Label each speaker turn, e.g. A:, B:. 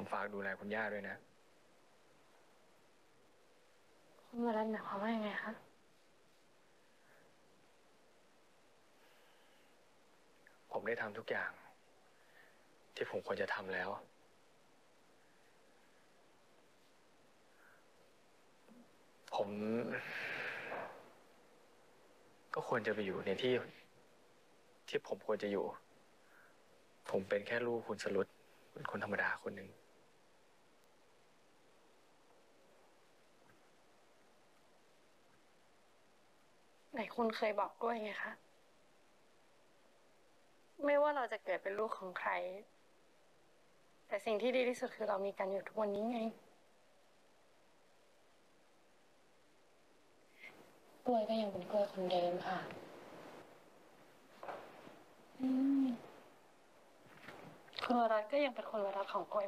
A: ผมฝากดูแลคุณย่าด้วยนะ
B: คุณวรัตน์หมายความว่ายังไงคะ
A: ผมได้ทำทุกอย่างที่ผมควรจะทำแล้ว ผมก็ควรจะไปอยู่ในที่ผมควรจะอยู่ ผมเป็นแค่ลูกคุณสรุตเป็นคนธรรมดาคนหนึ่ง
B: ไหนคุณเคยบอกด้วยไงคะไม่ว่าเราจะเกิดเป็นลูกของใครแต่สิ่งที่ดีที่สุดคือเรามีกันอยู่ทุกวันนี้ไงกล้วยก็ยังเป็นกล้วยคนเดิมค่ะอืมคุณวรัตน์ก็ยังเป็นคนวรัตน์ของกล้วย